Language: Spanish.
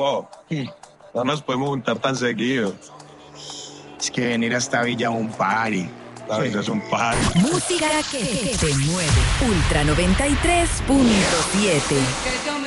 Wow. No nos podemos juntar tan seguido. Es que venir hasta Villa es un party. La vida es un party. Música que te mueve. Ultra 93.7.